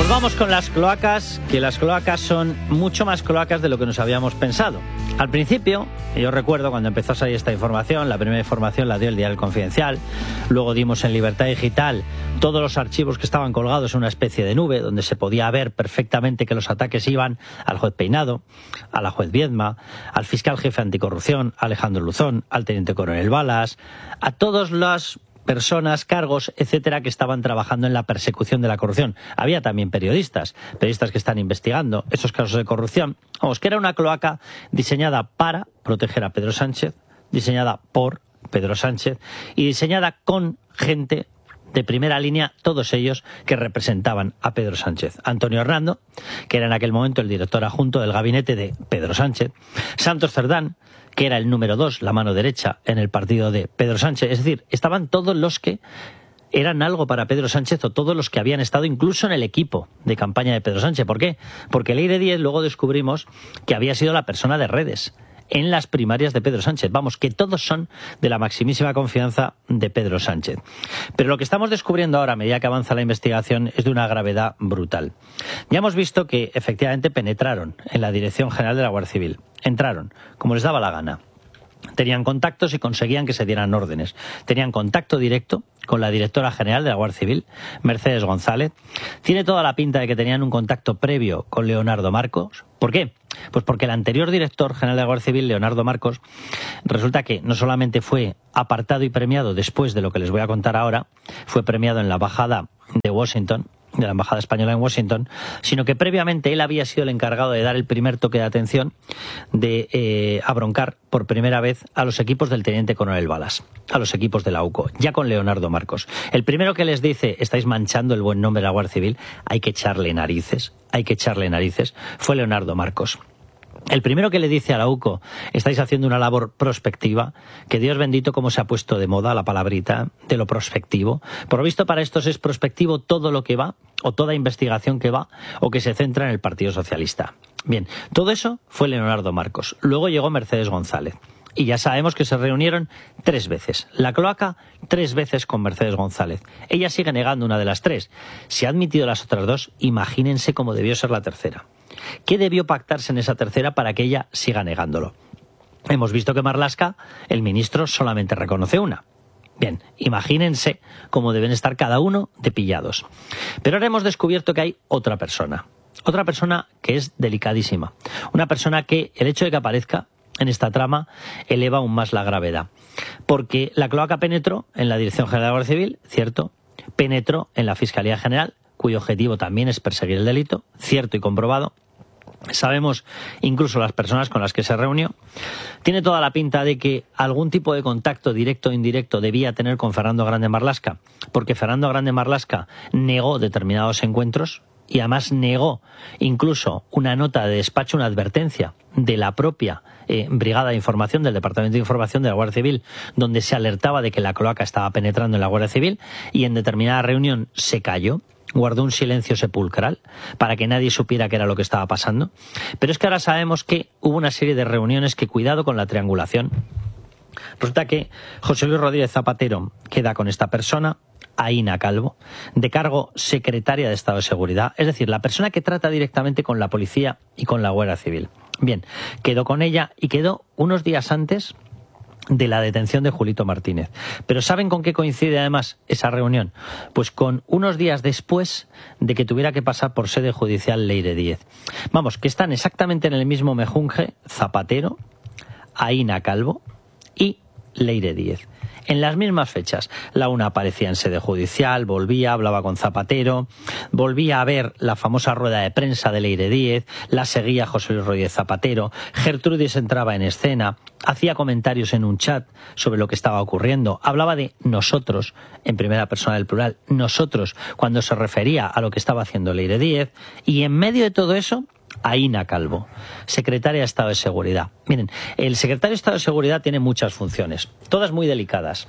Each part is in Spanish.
Pues vamos con las cloacas, que las cloacas son mucho más cloacas de lo que nos habíamos pensado. Al principio, yo recuerdo cuando empezó a salir esta información, la primera información la dio el Diario Confidencial, luego dimos en Libertad Digital todos los archivos que estaban colgados en una especie de nube, donde se podía ver perfectamente que los ataques iban al juez Peinado, a la juez Viedma, al fiscal jefe anticorrupción, Alejandro Luzón, al teniente coronel Balas, a todos los personas, cargos, etcétera, que estaban trabajando en la persecución de la corrupción. Había también periodistas que están investigando esos casos de corrupción. Vamos, que era una cloaca diseñada para proteger a Pedro Sánchez, diseñada por Pedro Sánchez y diseñada con gente de primera línea, todos ellos que representaban a Pedro Sánchez. Antonio Hernando, que era en aquel momento el director adjunto del gabinete de Pedro Sánchez. Santos Cerdán, que era el número 2, la mano derecha en el partido de Pedro Sánchez. Es decir, estaban todos los que eran algo para Pedro Sánchez o todos los que habían estado incluso en el equipo de campaña de Pedro Sánchez. ¿Por qué? Porque Leire Díez luego descubrimos que había sido la persona de redes en las primarias de Pedro Sánchez. Vamos, que todos son de la maximísima confianza de Pedro Sánchez. Pero lo que estamos descubriendo ahora, a medida que avanza la investigación, es de una gravedad brutal. Ya hemos visto que efectivamente penetraron en la Dirección General de la Guardia Civil. Entraron, como les daba la gana. Tenían contactos y conseguían que se dieran órdenes. Tenían contacto directo con la directora general de la Guardia Civil, Mercedes González. Tiene toda la pinta de que tenían un contacto previo con Leonardo Marcos. ¿Por qué? Pues porque el anterior director general de la Guardia Civil, Leonardo Marcos, resulta que no solamente fue apartado y premiado después de lo que les voy a contar ahora, fue premiado en la embajada de Washington, de la embajada española en Washington, sino que previamente él había sido el encargado de dar el primer toque de atención, de abroncar por primera vez a los equipos del teniente coronel Balas, a los equipos de la UCO, ya con Leonardo Marcos. El primero que les dice, estáis manchando el buen nombre de la Guardia Civil, hay que echarle narices, fue Leonardo Marcos. El primero que le dice a la UCO, estáis haciendo una labor prospectiva, que Dios bendito cómo se ha puesto de moda la palabrita de lo prospectivo. Por lo visto para estos es prospectivo todo lo que va, o toda investigación que va, o que se centra en el Partido Socialista. Bien, todo eso fue Leonardo Marcos. Luego llegó Mercedes González. Y ya sabemos que se reunieron 3 veces. La cloaca 3 veces con Mercedes González. Ella sigue negando una de las 3. Si ha admitido las otras 2, imagínense cómo debió ser la tercera. ¿Qué debió pactarse en esa tercera para que ella siga negándolo? Hemos visto que Marlaska, el ministro, solamente reconoce una. Bien, imagínense cómo deben estar cada uno de pillados. Pero ahora hemos descubierto que hay otra persona que es delicadísima. Una persona que el hecho de que aparezca en esta trama eleva aún más la gravedad. Porque la cloaca penetró en la Dirección General de la Guardia Civil, cierto, penetró en la Fiscalía General, cuyo objetivo también es perseguir el delito, cierto y comprobado. Sabemos incluso las personas con las que se reunió. Tiene toda la pinta de que algún tipo de contacto directo o indirecto debía tener con Fernando Grande Marlaska, porque Fernando Grande Marlaska negó determinados encuentros y además negó incluso una nota de despacho, una advertencia de la propia Brigada de Información, del Departamento de Información de la Guardia Civil, donde se alertaba de que la cloaca estaba penetrando en la Guardia Civil, y en determinada reunión se calló, guardó un silencio sepulcral para que nadie supiera qué era lo que estaba pasando. Pero es que ahora sabemos que hubo una serie de reuniones que, cuidado con la triangulación. Resulta que José Luis Rodríguez Zapatero queda con esta persona, Aína Calvo, de cargo secretaria de Estado de Seguridad, es decir, la persona que trata directamente con la policía y con la Guardia Civil. Bien, quedó con ella y quedó unos días antes de la detención de Julito Martínez. Pero ¿saben con qué coincide además esa reunión? Pues con unos días después de que tuviera que pasar por sede judicial Leire Díez. Vamos, que están exactamente en el mismo mejunje Zapatero, Aína Calvo y Leire Díez. En las mismas fechas, la una aparecía en sede judicial, volvía, hablaba con Zapatero, volvía a ver la famosa rueda de prensa de Leire Díez, la seguía José Luis Rodríguez Zapatero, Gertrudis entraba en escena, hacía comentarios en un chat sobre lo que estaba ocurriendo, hablaba de nosotros, en primera persona del plural, nosotros, cuando se refería a lo que estaba haciendo Leire Díez, y en medio de todo eso, Aína Calvo, secretaria de Estado de Seguridad. Miren, el secretario de Estado de Seguridad tiene muchas funciones, todas muy delicadas.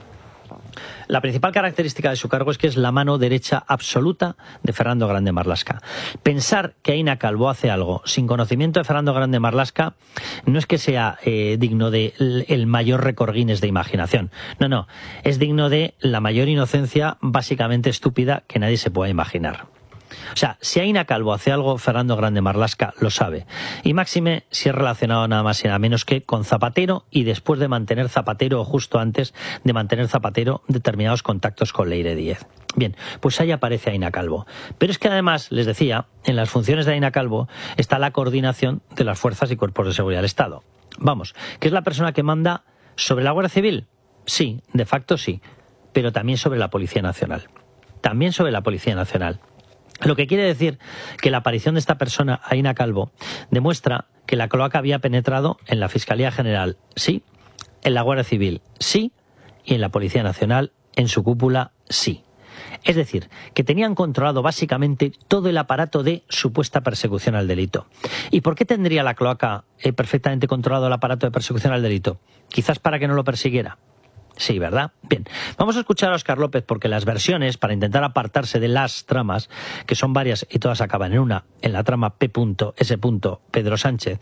La principal característica de su cargo es que es la mano derecha absoluta de Fernando Grande Marlaska. Pensar que Aína Calvo hace algo sin conocimiento de Fernando Grande Marlaska no es que sea digno de el mayor récord Guinness de imaginación. No, es digno de la mayor inocencia básicamente estúpida que nadie se pueda imaginar. O sea, si Aina Calvo hace algo, Fernando Grande Marlaska lo sabe. Y máxime si es relacionado nada más y nada menos que con Zapatero, y después de mantener Zapatero, o justo antes de mantener Zapatero, determinados contactos con Leire Díez. Bien, pues ahí aparece Aina Calvo. Pero es que además, les decía, en las funciones de Aina Calvo está la coordinación de las fuerzas y cuerpos de seguridad del Estado. Vamos, que es la persona que manda sobre la Guardia Civil. Sí, de facto sí, pero también sobre la Policía Nacional. También sobre la Policía Nacional. Lo que quiere decir que la aparición de esta persona, Aina Calvo, demuestra que la cloaca había penetrado en la Fiscalía General, sí, en la Guardia Civil, sí, y en la Policía Nacional, en su cúpula, sí. Es decir, que tenían controlado básicamente todo el aparato de supuesta persecución al delito. ¿Y por qué tendría la cloaca perfectamente controlado el aparato de persecución al delito? Quizás para que no lo persiguiera. Sí, ¿verdad? Bien, vamos a escuchar a Óscar López, porque las versiones, para intentar apartarse de las tramas, que son varias y todas acaban en una, en la trama P.S. Pedro Sánchez,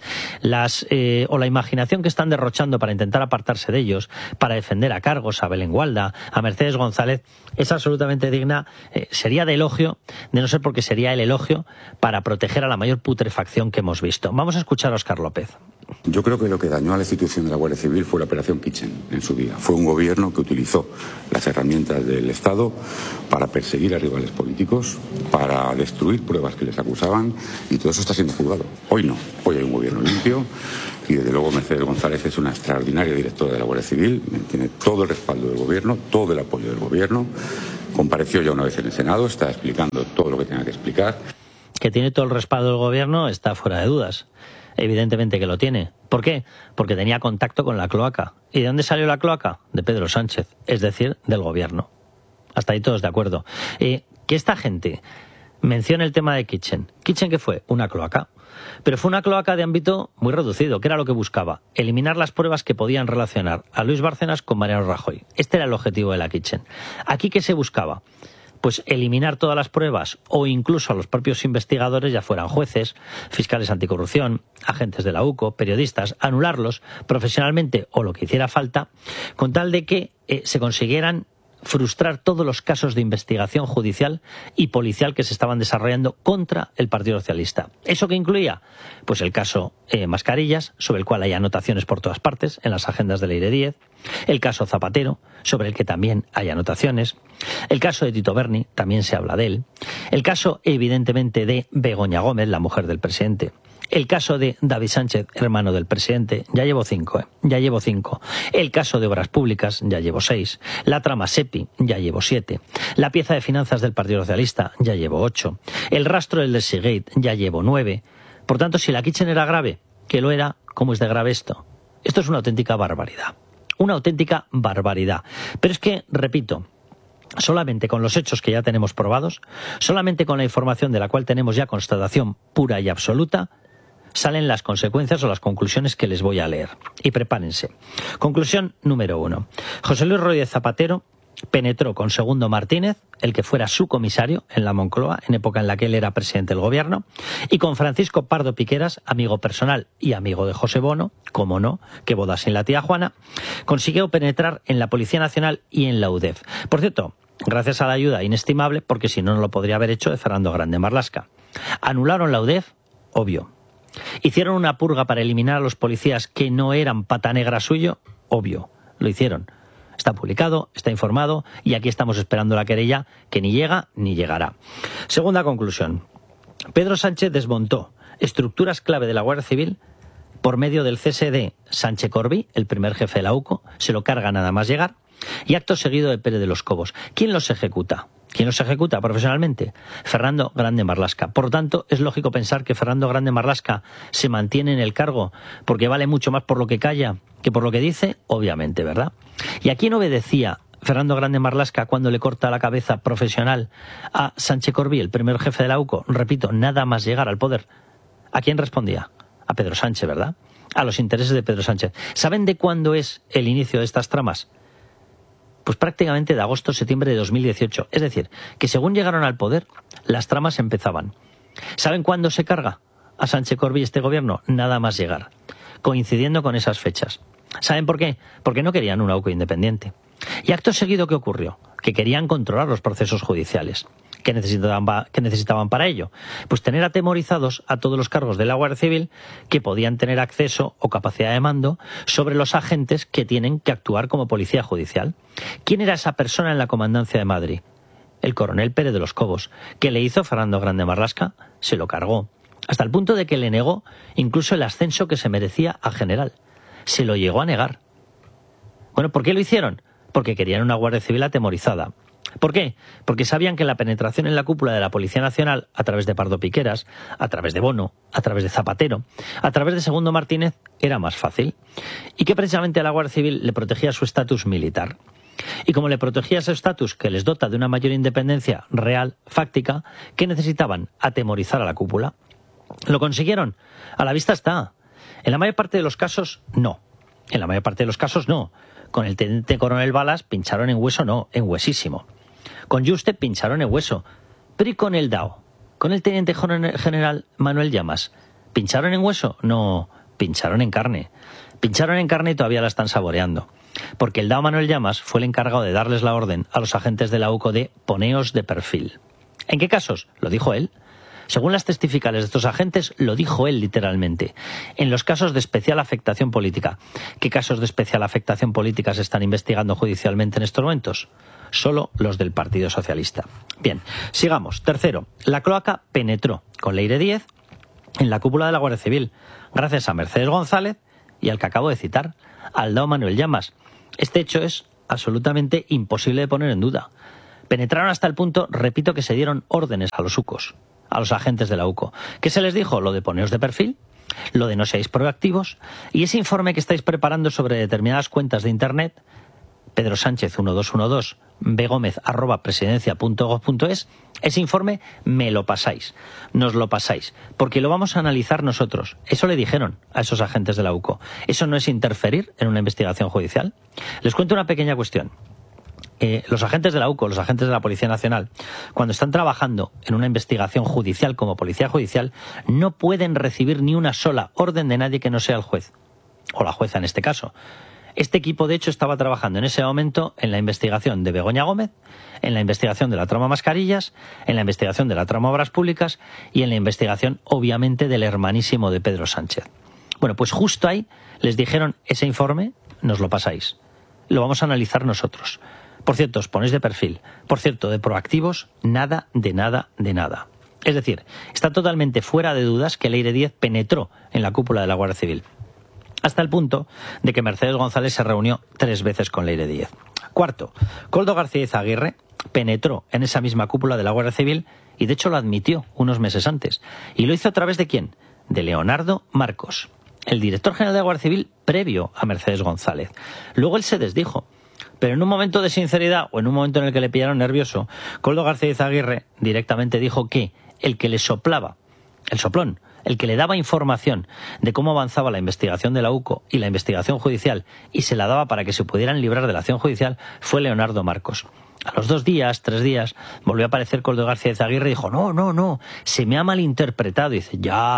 o la imaginación que están derrochando para intentar apartarse de ellos, para defender a Cargos, a Belén Gualda, a Mercedes González, es absolutamente digna, sería de elogio, de no ser porque sería el elogio para proteger a la mayor putrefacción que hemos visto. Vamos a escuchar a Óscar López. Yo creo que lo que dañó a la institución de la Guardia Civil fue la operación Kitchen en su día. Fue un gobierno que utilizó las herramientas del Estado para perseguir a rivales políticos, para destruir pruebas que les acusaban, y todo eso está siendo juzgado. Hoy no, hoy hay un gobierno limpio y desde luego Mercedes González es una extraordinaria directora de la Guardia Civil, tiene todo el respaldo del gobierno, todo el apoyo del gobierno, compareció ya una vez en el Senado, está explicando todo lo que tenga que explicar. Que tiene todo el respaldo del gobierno está fuera de dudas. Evidentemente que lo tiene. ¿Por qué? Porque tenía contacto con la cloaca. ¿Y de dónde salió la cloaca? De Pedro Sánchez, es decir, del gobierno. Hasta ahí todos de acuerdo. Que esta gente mencione el tema de Kitchen. ¿Kitchen qué fue? Una cloaca. Pero fue una cloaca de ámbito muy reducido, que era lo que buscaba. Eliminar las pruebas que podían relacionar a Luis Bárcenas con Mariano Rajoy. Este era el objetivo de la Kitchen. ¿Aquí qué se buscaba? Pues eliminar todas las pruebas, o incluso a los propios investigadores, ya fueran jueces, fiscales anticorrupción, agentes de la UCO, periodistas, anularlos profesionalmente o lo que hiciera falta, con tal de que se consiguieran frustrar todos los casos de investigación judicial y policial que se estaban desarrollando contra el Partido Socialista. ¿Eso qué incluía? Pues el caso Mascarillas, sobre el cual hay anotaciones por todas partes, en las agendas de Leire Díez, el caso Zapatero, sobre el que también hay anotaciones, el caso de Tito Berni, también se habla de él, el caso evidentemente de Begoña Gómez, la mujer del presidente, el caso de David Sánchez, hermano del presidente, ya llevo 5, ya llevo 5. El caso de Obras Públicas, ya llevo 6. La trama SEPI, ya llevo 7. La pieza de finanzas del Partido Socialista, ya llevo 8. El rastro del Seagate, ya llevo 9. Por tanto, si la Kitchen era grave, que lo era, ¿cómo es de grave esto? Esto es una auténtica barbaridad. Una auténtica barbaridad. Pero es que, repito, solamente con los hechos que ya tenemos probados, solamente con la información de la cual tenemos ya constatación pura y absoluta, salen las consecuencias o las conclusiones que les voy a leer. Y prepárense. Conclusión número 1. José Luis Rodríguez Zapatero penetró con Segundo Martínez, el que fuera su comisario en la Moncloa, en época en la que él era presidente del gobierno, y con Francisco Pardo Piqueras, amigo personal y amigo de José Bono, como no, que boda sin la tía Juana, consiguió penetrar en la Policía Nacional y en la UDEF. Por cierto, gracias a la ayuda inestimable, porque si no, no lo podría haber hecho, de Fernando Grande Marlaska. Anularon la UDEF, obvio. ¿Hicieron una purga para eliminar a los policías que no eran pata negra suyo? Obvio, lo hicieron. Está publicado, está informado, y aquí estamos esperando la querella, que ni llega ni llegará. Segunda conclusión. Pedro Sánchez desmontó estructuras clave de la Guardia Civil por medio del cese de Sánchez Corbí, el primer jefe de la UCO, se lo carga nada más llegar, y acto seguido de Pérez de los Cobos. ¿Quién los ejecuta? ¿Quién los ejecuta profesionalmente? Fernando Grande Marlaska. Por tanto, es lógico pensar que Fernando Grande Marlaska se mantiene en el cargo porque vale mucho más por lo que calla que por lo que dice, obviamente, ¿verdad? ¿Y a quién obedecía Fernando Grande Marlaska cuando le corta la cabeza profesional a Sánchez Corbí, el primer jefe de la UCO? Repito, nada más llegar al poder. ¿A quién respondía? A Pedro Sánchez, ¿verdad? A los intereses de Pedro Sánchez. ¿Saben de cuándo es el inicio de estas tramas? Pues prácticamente de agosto-septiembre de 2018. Es decir, que según llegaron al poder, las tramas empezaban. ¿Saben cuándo se carga a Sánchez Corbí este gobierno? Nada más llegar, coincidiendo con esas fechas. ¿Saben por qué? Porque no querían una UCO independiente. Y acto seguido, ¿qué ocurrió? Que querían controlar los procesos judiciales. ¿Qué necesitaban para ello? Pues tener atemorizados a todos los cargos de la Guardia Civil que podían tener acceso o capacidad de mando sobre los agentes que tienen que actuar como policía judicial. ¿Quién era esa persona en la comandancia de Madrid? El coronel Pérez de los Cobos. ¿Qué le hizo Fernando Grande Marlaska? Se lo cargó, hasta el punto de que le negó incluso el ascenso que se merecía a general. Se lo llegó a negar. Bueno, ¿por qué lo hicieron? Porque querían una Guardia Civil atemorizada. ¿Por qué? Porque sabían que la penetración en la cúpula de la Policía Nacional, a través de Pardo Piqueras, a través de Bono, a través de Zapatero, a través de Segundo Martínez, era más fácil. Y que precisamente a la Guardia Civil le protegía su estatus militar. Y como le protegía ese estatus que les dota de una mayor independencia real, fáctica, ¿qué necesitaban? Atemorizar a la cúpula. ¿Lo consiguieron? A la vista está. En la mayor parte de los casos, no. En la mayor parte de los casos, no. Con el teniente coronel Balas pincharon en hueso, no, en huesísimo. Con Juste pincharon en hueso. Pero ¿y con el DAO? ¿Con el teniente general Manuel Llamas? ¿Pincharon en hueso? No, pincharon en carne. Pincharon en carne y todavía la están saboreando. Porque el DAO Manuel Llamas fue el encargado de darles la orden a los agentes de la UCO de poneos de perfil. ¿En qué casos? Lo dijo él. Según las testificales de estos agentes, lo dijo él literalmente. En los casos de especial afectación política. ¿Qué casos de especial afectación política se están investigando judicialmente en estos momentos? Solo los del Partido Socialista. Bien, sigamos. Tercero, la cloaca penetró con Leire Díez en la cúpula de la Guardia Civil, gracias a Mercedes González y al que acabo de citar, al DAO Manuel Llamas. Este hecho es absolutamente imposible de poner en duda. Penetraron hasta el punto, repito, que se dieron órdenes a los UCOs, a los agentes de la UCO. ¿Qué se les dijo? Lo de poneos de perfil, lo de no seáis proactivos, y ese informe que estáis preparando sobre determinadas cuentas de Internet, Pedro Sánchez 1212, bgomez@presidencia.gov.es, ese informe me lo pasáis, nos lo pasáis, porque lo vamos a analizar nosotros. Eso le dijeron a esos agentes de la UCO. ¿Eso no es interferir en una investigación judicial? Les cuento una pequeña cuestión. Los agentes de la UCO, los agentes de la Policía Nacional, cuando están trabajando en una investigación judicial como policía judicial, no pueden recibir ni una sola orden de nadie que no sea el juez, o la jueza en este caso. Este equipo, de hecho, estaba trabajando en ese momento en la investigación de Begoña Gómez, en la investigación de la trama Mascarillas, en la investigación de la trama Obras Públicas y en la investigación, obviamente, del hermanísimo de Pedro Sánchez. Bueno, pues justo ahí les dijeron: ese informe nos lo pasáis, lo vamos a analizar nosotros. Por cierto, os ponéis de perfil. Por cierto, de proactivos, nada, de nada, de nada. Es decir, está totalmente fuera de dudas que Leire Díez penetró en la cúpula de la Guardia Civil. Hasta el punto de que Mercedes González se reunió 3 veces con Leire Díez. Cuarto, Koldo García Izaguirre penetró en esa misma cúpula de la Guardia Civil y de hecho lo admitió unos meses antes. ¿Y lo hizo a través de quién? De Leonardo Marcos, el director general de la Guardia Civil previo a Mercedes González. Luego él se desdijo. Pero en un momento de sinceridad o en un momento en el que le pillaron nervioso, Koldo García Izaguirre directamente dijo que el que le soplaba, el soplón, el que le daba información de cómo avanzaba la investigación de la UCO y la investigación judicial y se la daba para que se pudieran librar de la acción judicial, fue Leonardo Marcos. A los 2 días, 3 días, volvió a aparecer Koldo García Izaguirre y dijo: no, se me ha malinterpretado. Y dice: ya.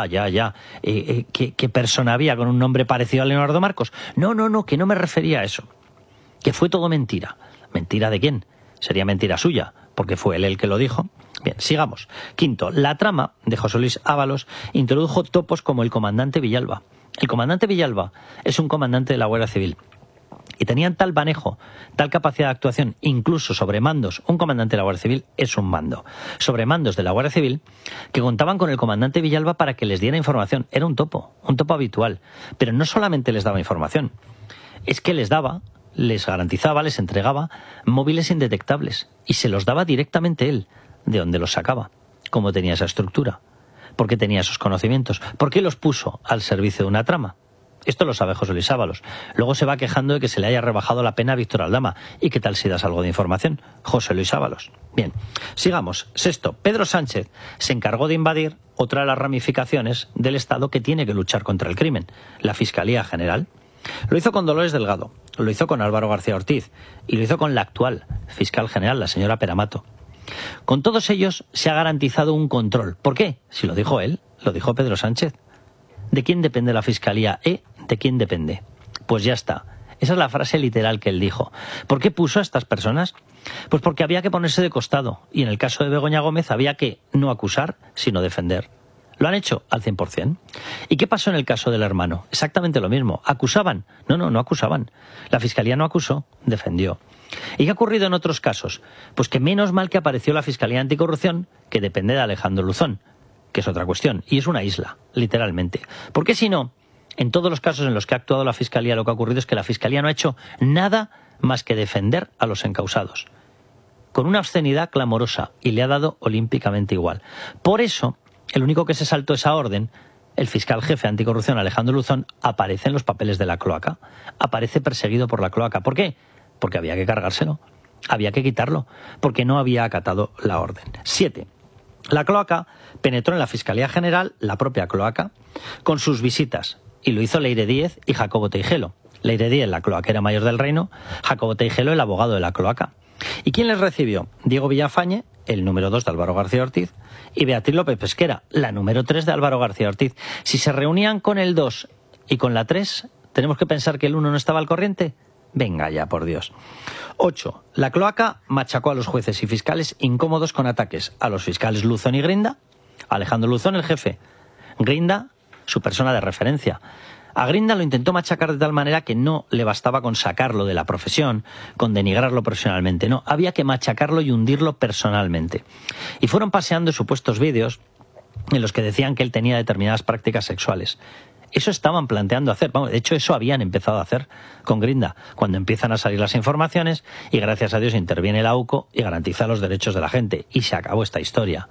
¿Qué persona había con un nombre parecido a Leonardo Marcos? No, que no me refería a eso. Que fue todo mentira. ¿Mentira de quién? Sería mentira suya, porque fue él el que lo dijo. Bien, sigamos. Quinto, la trama de José Luis Ábalos introdujo topos como el comandante Villalba. El comandante Villalba es un comandante de la Guardia Civil. Y tenían tal manejo, tal capacidad de actuación, incluso sobre mandos. Un comandante de la Guardia Civil es un mando. Sobre mandos de la Guardia Civil, que contaban con el comandante Villalba para que les diera información. Era un topo habitual. Pero no solamente les daba información, es que les garantizaba, les entregaba móviles indetectables y se los daba directamente él. ¿De dónde los sacaba? ¿Cómo tenía esa estructura? ¿Por qué tenía esos conocimientos? ¿Por qué los puso al servicio de una trama? Esto lo sabe José Luis Ábalos. Luego se va quejando de que se le haya rebajado la pena a Víctor Aldama. ¿Y qué tal si das algo de información? José Luis Ábalos. Bien, sigamos. Sexto, Pedro Sánchez se encargó de invadir otra de las ramificaciones del Estado que tiene que luchar contra el crimen, la Fiscalía General. Lo hizo con Dolores Delgado, lo hizo con Álvaro García Ortiz y lo hizo con la actual fiscal general, la señora Peramato. Con todos ellos se ha garantizado un control. ¿Por qué? Si lo dijo él, lo dijo Pedro Sánchez. ¿De quién depende la Fiscalía? ¿De quién depende? Pues ya está. Esa es la frase literal que él dijo. ¿Por qué puso a estas personas? Pues porque había que ponerse de costado. Y en el caso de Begoña Gómez había que no acusar, sino defender. Lo han hecho al 100%. ¿Y qué pasó en el caso del hermano? Exactamente lo mismo. ¿Acusaban? No acusaban. La Fiscalía no acusó, defendió. ¿Y qué ha ocurrido en otros casos? Pues que menos mal que apareció la Fiscalía Anticorrupción, que depende de Alejandro Luzón, que es otra cuestión. Y es una isla, literalmente. Porque si no, en todos los casos en los que ha actuado la Fiscalía, lo que ha ocurrido es que la Fiscalía no ha hecho nada más que defender a los encausados. Con una obscenidad clamorosa, y le ha dado olímpicamente igual. Por eso, el único que se saltó esa orden, el fiscal jefe anticorrupción Alejandro Luzón, aparece en los papeles de la cloaca. Aparece perseguido por la cloaca. ¿Por qué? Porque había que cargárselo. Había que quitarlo. Porque no había acatado la orden. 7. La cloaca penetró en la Fiscalía General, la propia cloaca, con sus visitas. Y lo hizo Leire Díez y Jacobo Teijelo. Leire Díez, la cloaquera mayor del reino. Jacobo Teijelo, el abogado de la cloaca. ¿Y quién les recibió? Diego Villafañe, el número 2 de Álvaro García Ortiz, y Beatriz López Pesquera, la número 3 de Álvaro García Ortiz. Si se reunían con el 2 y con la 3, ¿tenemos que pensar que el 1 no estaba al corriente? Venga ya, por Dios. 8. La cloaca machacó a los jueces y fiscales incómodos con ataques a los fiscales Luzón y Grinda. Alejandro Luzón, el jefe. Grinda, su persona de referencia. A Grinda lo intentó machacar de tal manera que no le bastaba con sacarlo de la profesión, con denigrarlo profesionalmente. No, había que machacarlo y hundirlo personalmente. Y fueron paseando supuestos vídeos en los que decían que él tenía determinadas prácticas sexuales. Eso estaban planteando hacer. Vamos, de hecho, eso habían empezado a hacer con Grinda, cuando empiezan a salir las informaciones y gracias a Dios interviene la AUCO y garantiza los derechos de la gente. Y se acabó esta historia.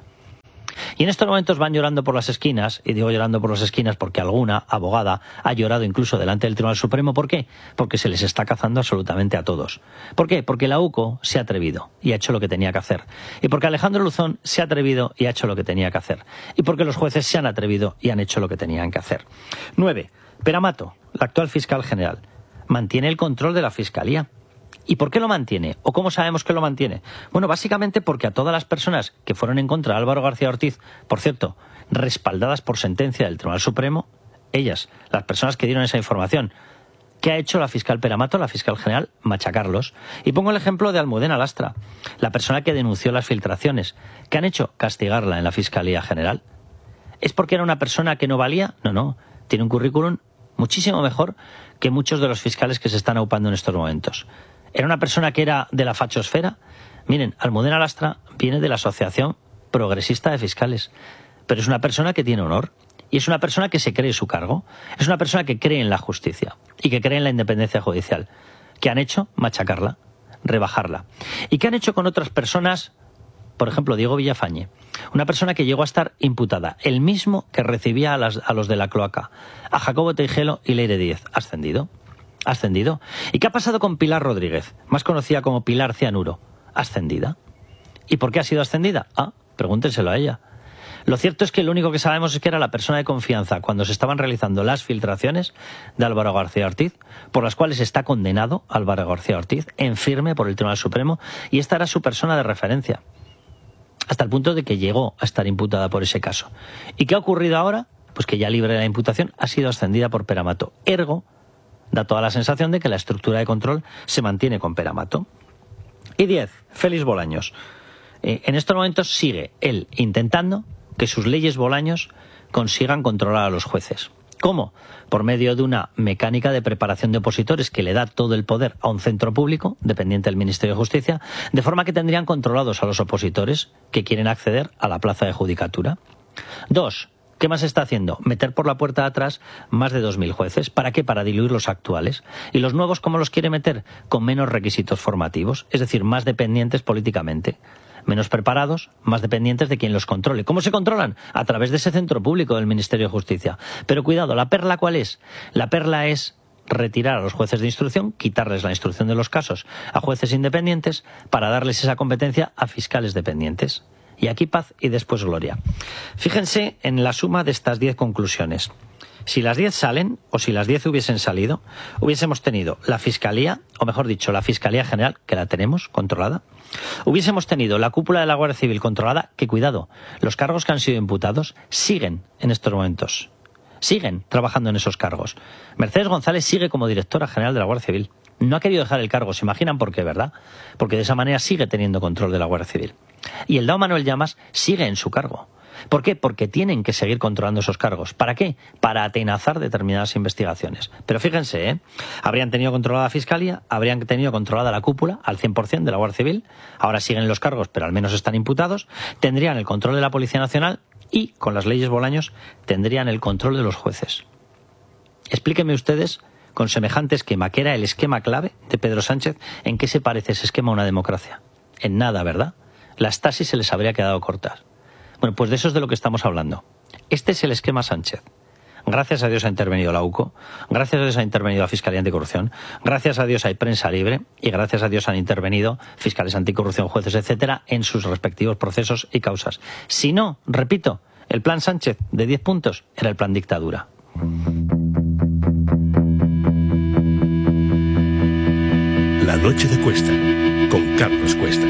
Y en estos momentos van llorando por las esquinas, y digo llorando por las esquinas porque alguna abogada ha llorado incluso delante del Tribunal Supremo. ¿Por qué? Porque se les está cazando absolutamente a todos. ¿Por qué? Porque la UCO se ha atrevido y ha hecho lo que tenía que hacer. Y porque Alejandro Luzón se ha atrevido y ha hecho lo que tenía que hacer. Y porque los jueces se han atrevido y han hecho lo que tenían que hacer. 9. Pere Mato, el actual fiscal general, mantiene el control de la Fiscalía. ¿Y por qué lo mantiene? ¿O cómo sabemos que lo mantiene? Bueno, básicamente porque a todas las personas que fueron en contra de Álvaro García Ortiz, por cierto, respaldadas por sentencia del Tribunal Supremo, ellas, las personas que dieron esa información, ¿qué ha hecho la fiscal Pere Mato, la fiscal general? Machacarlos. Y pongo el ejemplo de Almudena Lastra, la persona que denunció las filtraciones. ¿Qué han hecho? Castigarla en la Fiscalía General. ¿Es porque era una persona que no valía? No. Tiene un currículum muchísimo mejor que muchos de los fiscales que se están aupando en estos momentos. ¿Era una persona que era de la fachosfera? Miren, Almudena Lastra viene de la Asociación Progresista de Fiscales, pero es una persona que tiene honor y es una persona que se cree su cargo, es una persona que cree en la justicia y que cree en la independencia judicial. ¿Qué han hecho? Machacarla, rebajarla. ¿Y qué han hecho con otras personas? Por ejemplo, Diego Villafañe, una persona que llegó a estar imputada, el mismo que recibía a los de la cloaca, a Jacobo Teijelo y Leire Díez, ascendido. ¿Y qué ha pasado con Pilar Rodríguez, más conocida como Pilar Cianuro? Ascendida. ¿Y por qué ha sido ascendida? Pregúntenselo a ella. Lo cierto es que lo único que sabemos es que era la persona de confianza cuando se estaban realizando las filtraciones de Álvaro García Ortiz, por las cuales está condenado Álvaro García Ortiz en firme por el Tribunal Supremo, y esta era su persona de referencia, hasta el punto de que llegó a estar imputada por ese caso. ¿Y qué ha ocurrido ahora? Pues que ya libre de la imputación ha sido ascendida por Pere Mato. Ergo, da toda la sensación de que la estructura de control se mantiene con Pere Mato. Y 10. Félix Bolaños. En estos momentos sigue él intentando que sus leyes Bolaños consigan controlar a los jueces. ¿Cómo? Por medio de una mecánica de preparación de opositores que le da todo el poder a un centro público, dependiente del Ministerio de Justicia, de forma que tendrían controlados a los opositores que quieren acceder a la plaza de judicatura. 2. ¿Qué más está haciendo? Meter por la puerta de atrás más de 2.000 jueces. ¿Para qué? Para diluir los actuales. ¿Y los nuevos cómo los quiere meter? Con menos requisitos formativos, es decir, más dependientes políticamente. Menos preparados, más dependientes de quien los controle. ¿Cómo se controlan? A través de ese centro público del Ministerio de Justicia. Pero cuidado, ¿la perla cuál es? La perla es retirar a los jueces de instrucción, quitarles la instrucción de los casos a jueces independientes para darles esa competencia a fiscales dependientes. Y aquí paz y después gloria. Fíjense en la suma de estas 10 conclusiones. Si las 10 salen, o si las 10 hubiesen salido, hubiésemos tenido la Fiscalía, o mejor dicho, la Fiscalía General, que la tenemos controlada. Hubiésemos tenido la cúpula de la Guardia Civil controlada, que cuidado, los cargos que han sido imputados siguen en estos momentos. Siguen trabajando en esos cargos. Mercedes González sigue como directora general de la Guardia Civil. No ha querido dejar el cargo, se imaginan por qué, ¿verdad? Porque de esa manera sigue teniendo control de la Guardia Civil. Y el dao Manuel Llamas sigue en su cargo. ¿Por qué? Porque tienen que seguir controlando esos cargos. ¿Para qué? Para atenazar determinadas investigaciones. Pero fíjense, habrían tenido controlada la Fiscalía, habrían tenido controlada la cúpula al 100% de la Guardia Civil, ahora siguen los cargos, pero al menos están imputados, tendrían el control de la Policía Nacional y, con las leyes Bolaños, tendrían el control de los jueces. Explíquenme ustedes, con semejante esquema, que era el esquema clave de Pedro Sánchez, ¿en qué se parece ese esquema a una democracia? En nada, ¿verdad? Las taxis se les habría quedado cortas. Bueno, pues de eso es de lo que estamos hablando. Este es el esquema Sánchez. Gracias a Dios ha intervenido la UCO, gracias a Dios ha intervenido la Fiscalía Anticorrupción, gracias a Dios hay prensa libre y gracias a Dios han intervenido fiscales anticorrupción, jueces, etcétera, en sus respectivos procesos y causas. Si no, repito, el plan Sánchez de 10 puntos era el plan dictadura. La noche de Cuesta, con Carlos Cuesta.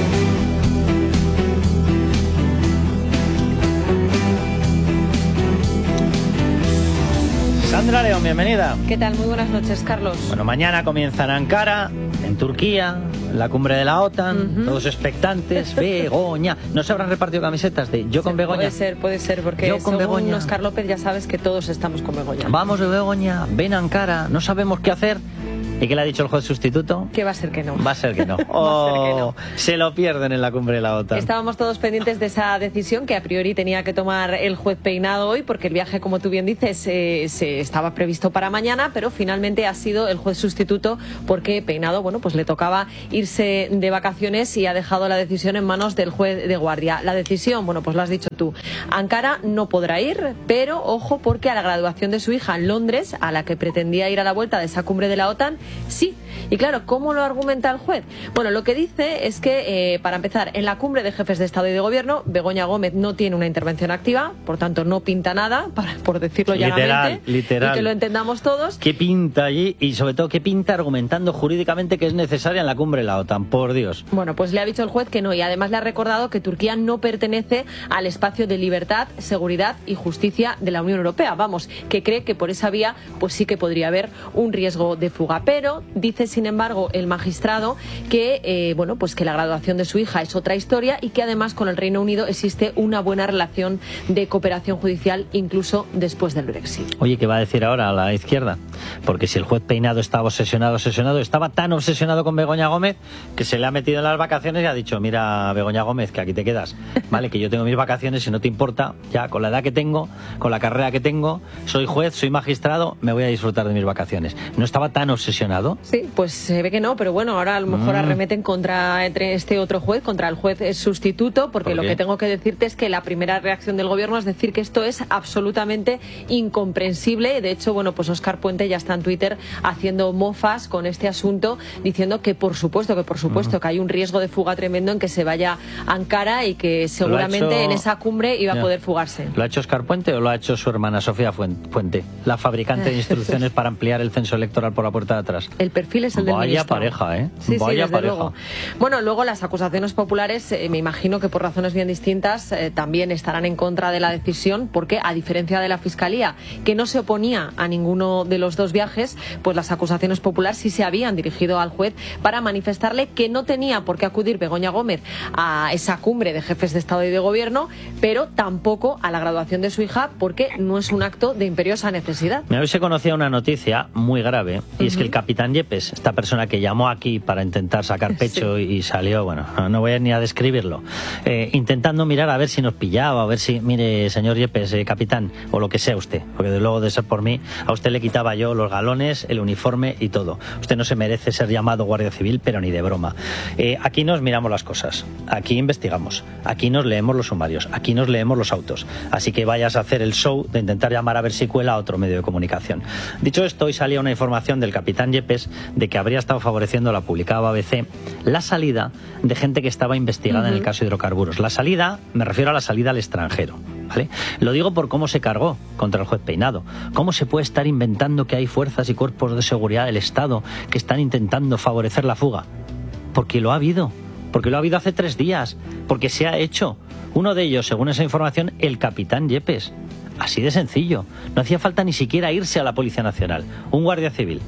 Sandra León, bienvenida. ¿Qué tal? Muy buenas noches, Carlos. Bueno, mañana comienza en Ankara, en Turquía, la cumbre de la OTAN, todos expectantes, Begoña. ¿No se habrán repartido camisetas de yo con Begoña? Puede ser, porque yo con según Begoña. Óscar López ya sabes que todos estamos con Begoña. Vamos de Begoña, ven a Ankara, no sabemos qué hacer. ¿Y qué le ha dicho el juez sustituto? Que va a ser que no. Va a ser que no. Va a ser que no. Se lo pierden en la cumbre de la OTAN. Estábamos todos pendientes de esa decisión que a priori tenía que tomar el juez Peinado hoy, porque el viaje, como tú bien dices, se estaba previsto para mañana, pero finalmente ha sido el juez sustituto porque Peinado, bueno, pues le tocaba irse de vacaciones y ha dejado la decisión en manos del juez de guardia. La decisión, bueno, pues lo has dicho tú. Ankara no podrá ir, pero ojo, porque a la graduación de su hija en Londres, a la que pretendía ir a la vuelta de esa cumbre de la OTAN, sí. Y claro, ¿cómo lo argumenta el juez? Bueno, lo que dice es que, para empezar, en la cumbre de jefes de Estado y de Gobierno, Begoña Gómez no tiene una intervención activa, por tanto no pinta nada, por decirlo llanamente, literal. y que lo entendamos todos. ¿Qué pinta allí? Y sobre todo, ¿qué pinta argumentando jurídicamente que es necesaria en la cumbre de la OTAN? Por Dios. Bueno, pues le ha dicho el juez que no, y además le ha recordado que Turquía no pertenece al espacio de libertad, seguridad y justicia de la Unión Europea. Vamos, que cree que por esa vía pues sí que podría haber un riesgo de fuga. Pero dice, sin embargo, el magistrado que bueno, pues que la graduación de su hija es otra historia y que además con el Reino Unido existe una buena relación de cooperación judicial incluso después del Brexit. Oye, ¿qué va a decir ahora a la izquierda? Porque si el juez Peinado estaba obsesionado, estaba tan obsesionado con Begoña Gómez que se le ha metido en las vacaciones y ha dicho, mira, Begoña Gómez, que aquí te quedas, vale, que yo tengo mis vacaciones, si no te importa, ya con la edad que tengo, con la carrera que tengo, soy juez, soy magistrado, me voy a disfrutar de mis vacaciones. ¿No estaba tan obsesionado? Sí, pues se ve que no, pero bueno, ahora a lo mejor arremeten contra este otro juez, contra el juez sustituto, porque lo que tengo que decirte es que la primera reacción del gobierno es decir que esto es absolutamente incomprensible. De hecho, bueno, pues Óscar Puente ya está en Twitter haciendo mofas con este asunto, diciendo que por supuesto que hay un riesgo de fuga tremendo en que se vaya a Ankara y que seguramente en esa cumbre iba a poder fugarse. ¿Lo ha hecho Óscar Puente o lo ha hecho su hermana Sofía Puente, la fabricante de instrucciones para ampliar el censo electoral por la puerta de atrás? El perfil es el del ministro. Vaya pareja, ¿eh? Sí, Vaya desde pareja. luego. Bueno, luego las acusaciones populares, me imagino que por razones bien distintas, también estarán en contra de la decisión, porque a diferencia de la Fiscalía, que no se oponía a ninguno de los dos viajes, pues las acusaciones populares sí se habían dirigido al juez para manifestarle que no tenía por qué acudir Begoña Gómez a esa cumbre de jefes de Estado y de Gobierno, pero tampoco a la graduación de su hija, porque no es un acto de imperiosa necesidad. Hoy se conocía una noticia muy grave, y es que el capitán Yepes, esta persona que llamó aquí para intentar sacar pecho y salió, bueno, no voy ni a describirlo, intentando mirar a ver si nos pillaba, a ver si, mire, señor Yepes, capitán, o lo que sea usted, porque de luego de ser por mí, a usted le quitaba yo los galones, el uniforme y todo. Usted no se merece ser llamado Guardia Civil, pero ni de broma. Aquí nos miramos las cosas, aquí investigamos, aquí nos leemos los sumarios, aquí nos leemos los autos, así que vayas a hacer el show de intentar llamar a ver si cuela a otro medio de comunicación. Dicho esto, hoy salía una información del capitán Yepes de que habría estado favoreciendo, la publicaba ABC, la salida de gente que estaba investigada en el caso de hidrocarburos. La salida, me refiero a la salida al extranjero, ¿vale? Lo digo por cómo se cargó contra el juez Peinado. ¿Cómo se puede estar inventando que hay fuerzas y cuerpos de seguridad del Estado que están intentando favorecer la fuga? Porque lo ha habido. Porque lo ha habido hace 3 días. Porque se ha hecho. Uno de ellos, según esa información, el capitán Yepes. Así de sencillo. No hacía falta ni siquiera irse a la Policía Nacional. Un guardia civil,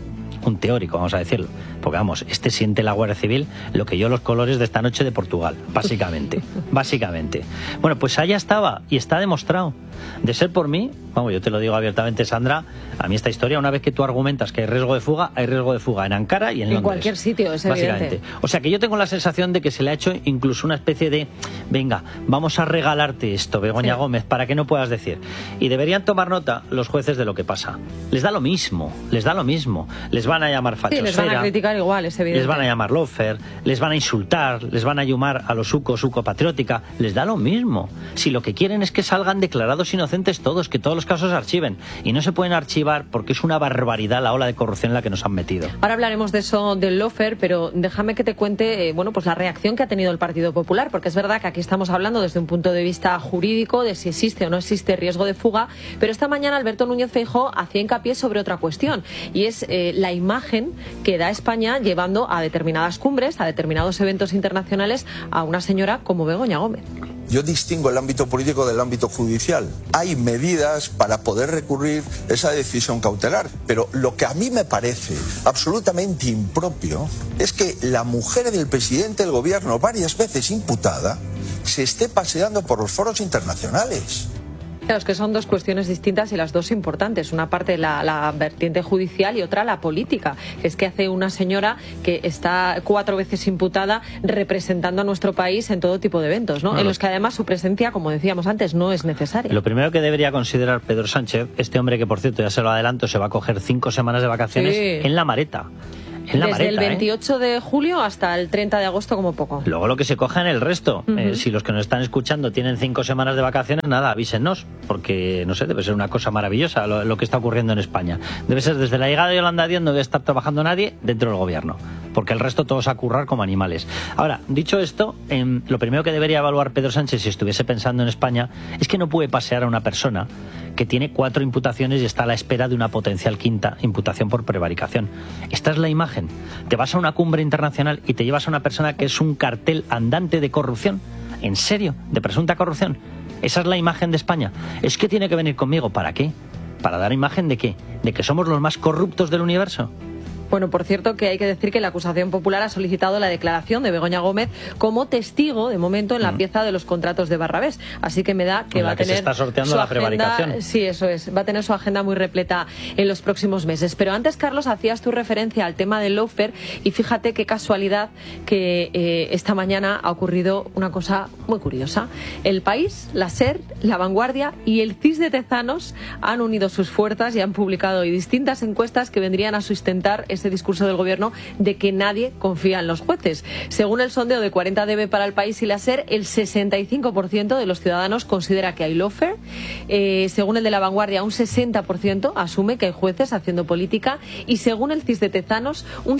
un teórico, vamos a decirlo. Porque vamos, este siente la Guardia Civil lo que yo los colores de esta noche de Portugal, básicamente. Básicamente. Bueno, pues allá estaba y está demostrado. De ser por mí, vamos, yo te lo digo abiertamente, Sandra, a mí esta historia, una vez que tú argumentas que hay riesgo de fuga, hay riesgo de fuga en Ankara y en Londres. En cualquier sitio, es básicamente. Evidente. O sea que yo tengo la sensación de que se le ha hecho incluso una especie de, venga, vamos a regalarte esto, Begoña Gómez, para que no puedas decir. Y deberían tomar nota los jueces de lo que pasa. Les da lo mismo, les da lo mismo. Les van a llamar fachosfera. Sí, les van a criticar igual, es evidente. Les van a llamar loafer, les van a insultar, les van a llamar a los suco patriótica. Les da lo mismo. Si lo que quieren es que salgan declarados inocentes todos, que todos los casos se archiven. Y no se pueden archivar porque es una barbaridad la ola de corrupción en la que nos han metido. Ahora hablaremos de eso, del loafer, pero déjame que te cuente bueno, pues la reacción que ha tenido el Partido Popular, porque es verdad que aquí estamos hablando desde un punto de vista jurídico de si existe o no existe riesgo de fuga, pero esta mañana Alberto Núñez Feijóo hacía hincapié sobre otra cuestión, y es la imagen que da España llevando a determinadas cumbres, a determinados eventos internacionales, a una señora como Begoña Gómez. Yo distingo el ámbito político del ámbito judicial. Hay medidas para poder recurrir esa decisión cautelar, pero lo que a mí me parece absolutamente impropio es que la mujer del presidente del gobierno, varias veces imputada, se esté paseando por los foros internacionales. Claro, es que son dos cuestiones distintas y las dos importantes. Una parte la vertiente judicial y otra la política. Es que hace una señora que está 4 veces imputada representando a nuestro país en todo tipo de eventos, ¿no? Bueno, en los que además su presencia, como decíamos antes, no es necesaria. Lo primero que debería considerar Pedro Sánchez, este hombre que por cierto ya se lo adelanto, se va a coger 5 semanas de vacaciones en la maleta. Desde el 28 de julio hasta el 30 de agosto como poco. Luego lo que se coja en el resto. Si los que nos están escuchando tienen 5 semanas de vacaciones, nada, avísenos, porque no sé, debe ser una cosa maravillosa lo que está ocurriendo en España. Debe ser desde la llegada de Yolanda Díaz, no debe estar trabajando nadie dentro del gobierno, porque el resto todos a currar como animales. Ahora, dicho esto, lo primero que debería evaluar Pedro Sánchez si estuviese pensando en España es que no puede pasear a una persona que tiene 4 imputaciones y está a la espera de una potencial 5ª imputación por prevaricación. Esta es la imagen. Te vas a una cumbre internacional y te llevas a una persona que es un cartel andante de corrupción. ¿En serio? ¿De presunta corrupción? Esa es la imagen de España. Es que tiene que venir conmigo. ¿Para qué? ¿Para dar imagen de qué? ¿De que somos los más corruptos del universo? Bueno, por cierto, que hay que decir que la acusación popular ha solicitado la declaración de Begoña Gómez como testigo, de momento, en la pieza de los contratos de Barrabés. Así que me da que va a tener se está sorteando la prevaricación. Sí, eso es. Va a tener su agenda muy repleta en los próximos meses. Pero antes, Carlos, hacías tu referencia al tema del lawfare y fíjate qué casualidad que esta mañana ha ocurrido una cosa muy curiosa. El País, la SER, La Vanguardia y el CIS de Tezanos han unido sus fuerzas y han publicado hoy distintas encuestas que vendrían a sustentar ese discurso del gobierno de que nadie confía en los jueces. Según el sondeo de 40 dB para El País y la SER, el 65% de los ciudadanos considera que hay lawfare. Según el de La Vanguardia, un 60% asume que hay jueces haciendo política, y según el CIS de Tezanos, un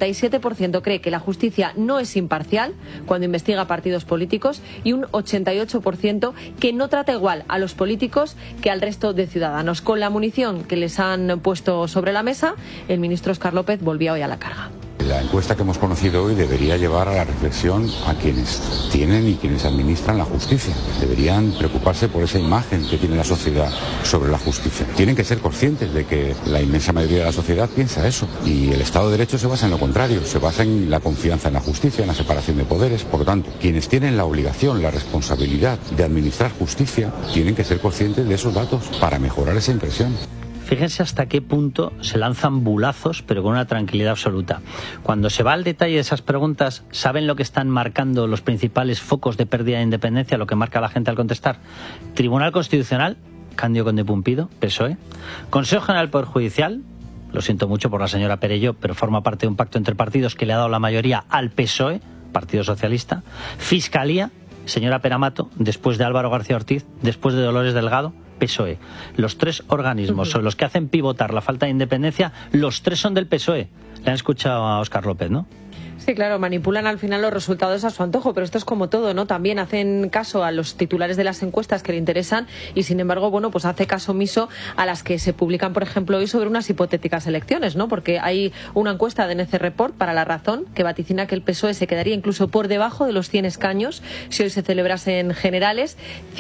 77% cree que la justicia no es imparcial cuando investiga partidos políticos, y un 88% que no trata igual a los políticos que al resto de ciudadanos. Con la munición que les han puesto sobre la mesa, el ministro Óscar López volvía hoy a la carga. La encuesta que hemos conocido hoy debería llevar a la reflexión a quienes tienen y quienes administran la justicia. Deberían preocuparse por esa imagen que tiene la sociedad sobre la justicia. Tienen que ser conscientes de que la inmensa mayoría de la sociedad piensa eso. Y el Estado de Derecho se basa en lo contrario, se basa en la confianza en la justicia, en la separación de poderes. Por lo tanto, quienes tienen la obligación, la responsabilidad de administrar justicia, tienen que ser conscientes de esos datos para mejorar esa impresión. Fíjense hasta qué punto se lanzan bulazos, pero con una tranquilidad absoluta. Cuando se va al detalle de esas preguntas, ¿saben lo que están marcando los principales focos de pérdida de independencia, lo que marca la gente al contestar? Tribunal Constitucional, Cándido Conde Pumpido, PSOE. Consejo General del Poder Judicial, lo siento mucho por la señora Perelló, pero forma parte de un pacto entre partidos que le ha dado la mayoría al PSOE, Partido Socialista. Fiscalía, señora Peramato, después de Álvaro García Ortiz, después de Dolores Delgado, PSOE. Los 3 organismos sobre los que hacen pivotar la falta de independencia, los 3 son del PSOE. Le han escuchado a Óscar López, ¿no? Sí, claro, manipulan al final los resultados a su antojo, pero esto es como todo, ¿no? También hacen caso a los titulares de las encuestas que le interesan y, sin embargo, bueno, pues hace caso omiso a las que se publican, por ejemplo, hoy sobre unas hipotéticas elecciones, ¿no? Porque hay una encuesta de NC Report para La Razón que vaticina que el PSOE se quedaría incluso por debajo de los 100 escaños si hoy se celebrasen generales.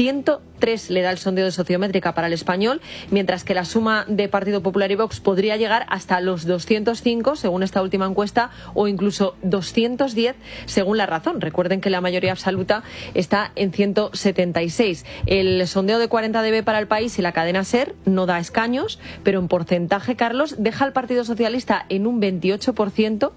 103 le da el sondeo de Sociométrica para El Español, mientras que la suma de Partido Popular y Vox podría llegar hasta los 205, según esta última encuesta, o incluso 210 según La Razón. Recuerden que la mayoría absoluta está en 176. El sondeo de 40dB para El País y la cadena SER no da escaños, pero en porcentaje, Carlos, deja al Partido Socialista en un 28%,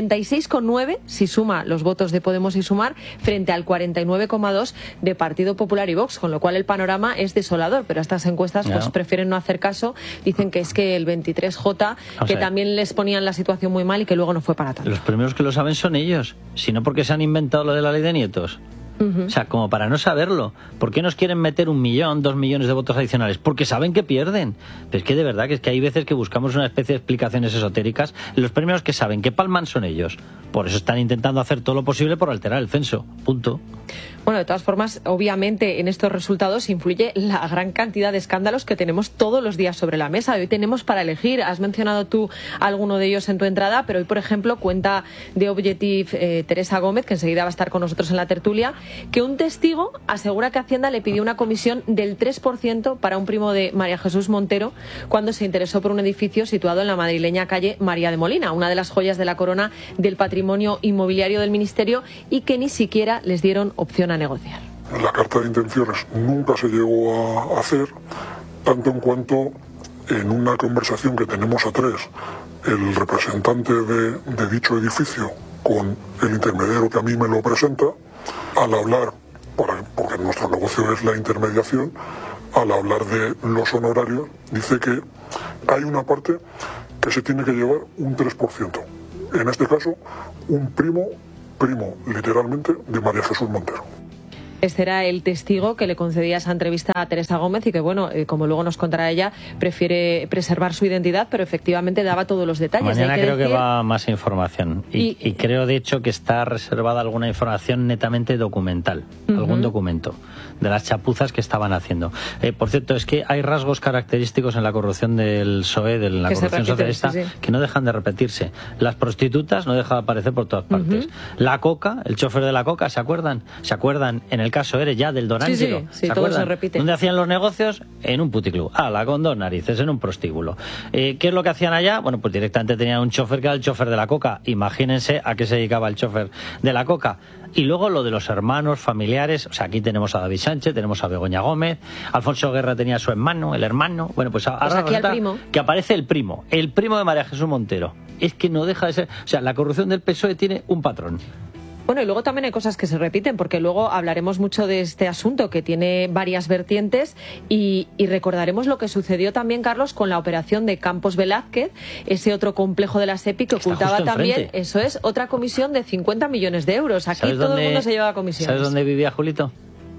36,9 si suma los votos de Podemos y Sumar, frente al 49,2 de Partido Popular y Vox, con lo cual el panorama es desolador, pero a estas encuestas pues prefieren no hacer caso. Dicen que es que el 23J, que también les ponían la situación muy mal y que luego no fue para tanto. Los primeros que lo saben son ellos, sino porque se han inventado lo de la ley de nietos. O sea, como para no saberlo. ¿Por qué nos quieren meter 1 millón, 2 millones de votos adicionales? Porque saben que pierden. Pero es que de verdad que es que hay veces que buscamos una especie de explicaciones esotéricas. Los primeros que saben que palman son ellos. Por eso están intentando hacer todo lo posible por alterar el censo. Punto. Bueno, de todas formas, obviamente en estos resultados influye la gran cantidad de escándalos que tenemos todos los días sobre la mesa. Hoy tenemos para elegir. Has mencionado tú alguno de ellos en tu entrada, pero hoy, por ejemplo, cuenta de Objective Teresa Gómez, que enseguida va a estar con nosotros en la tertulia, que un testigo asegura que Hacienda le pidió una comisión del 3% para un primo de María Jesús Montero cuando se interesó por un edificio situado en la madrileña calle María de Molina, una de las joyas de la corona del patrimonio inmobiliario del Ministerio, y que ni siquiera les dieron opción a negociar. La carta de intenciones nunca se llegó a hacer, tanto en cuanto en una conversación que tenemos a tres, el representante de dicho edificio con el intermediario que a mí me lo presenta, al hablar, porque nuestro negocio es la intermediación, al hablar de los honorarios, dice que hay una parte que se tiene que llevar un 3%. En este caso, un primo literalmente, de María Jesús Montero. Este era el testigo que le concedía esa entrevista a Teresa Gómez y que, bueno, como luego nos contará ella, prefiere preservar su identidad, pero efectivamente daba todos los detalles. Mañana creo que va más información y creo, de hecho, que está reservada alguna información netamente documental, algún documento de las chapuzas que estaban haciendo. Por cierto, es que hay rasgos característicos en la corrupción del PSOE, de la corrupción socialista, que no dejan de repetirse. Las prostitutas no dejan de aparecer por todas partes. La coca, el chofer de la coca, ¿se acuerdan? ¿Se acuerdan? En el caso Eres ya del Don Ángelo, ¿se todo se repite. ¿Dónde hacían los negocios? En un puticlub. Con 2 narices, en un prostíbulo. ¿Qué es lo que hacían allá? Bueno, pues directamente tenían un chofer que era el chofer de la coca. Imagínense a qué se dedicaba el chofer de la coca. Y luego lo de los hermanos, familiares. O sea, aquí tenemos a David Sánchez, tenemos a Begoña Gómez, Alfonso Guerra tenía a su hermano, el hermano. Bueno, pues ahora aquí al primo. Que aparece el primo de María Jesús Montero. Es que no deja de ser... O sea, la corrupción del PSOE tiene un patrón. Bueno, y luego también hay cosas que se repiten, porque luego hablaremos mucho de este asunto que tiene varias vertientes y recordaremos lo que sucedió también, Carlos, con la operación de Campos Velázquez, ese otro complejo de la SEPI que ocultaba también, eso es, otra comisión de 50 millones de euros. Aquí todo el mundo se lleva comisiones. ¿Sabes dónde vivía Julito?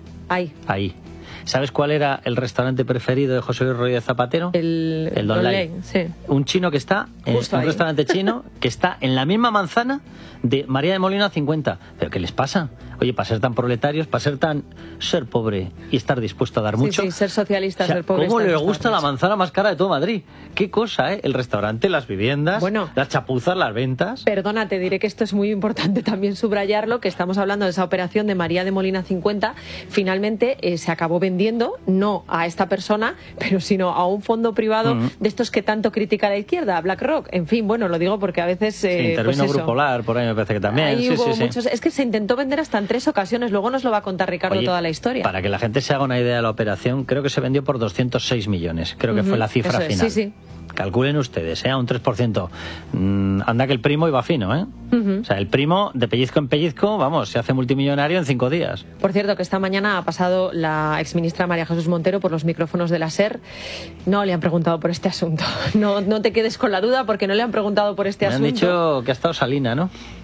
Ahí. ¿Sabes cuál era el restaurante preferido de José Luis Rodríguez Zapatero? El Don Lai. Sí. Un chino que está, un restaurante chino que está en la misma manzana de María de Molina 50. ¿Pero qué les pasa? Oye, para ser tan proletarios, para ser pobre y estar dispuesto a dar mucho. Sí, ser socialista, ser pobre. ¿Cómo le gusta la manzana más cara de todo Madrid? Qué cosa, ¿eh? El restaurante, las viviendas, las chapuzas, las ventas. Perdona, te diré que esto es muy importante también subrayarlo, que estamos hablando de esa operación de María de Molina 50. Finalmente se acabó vendiendo, no a esta persona, pero sino a un fondo privado de estos que tanto critica la izquierda, BlackRock. En fin, bueno, lo digo porque a veces... intervino Grupo Polar, por ahí me parece que también. Ahí hubo muchos... Es que se intentó vender hasta en 3 ocasiones, luego nos lo va a contar Ricardo toda la historia. Para que la gente se haga una idea de la operación, creo que se vendió por 206 millones, creo que fue la cifra final. Sí. Calculen ustedes, a un 3%. Anda que el primo iba fino, ¿eh? O sea, el primo, de pellizco en pellizco, vamos, se hace multimillonario en 5 días. Por cierto, que esta mañana ha pasado la exministra María Jesús Montero por los micrófonos de la SER. No le han preguntado por este asunto. No te quedes con la duda porque no le han preguntado por este asunto. Me han dicho que ha estado Salina, ¿no?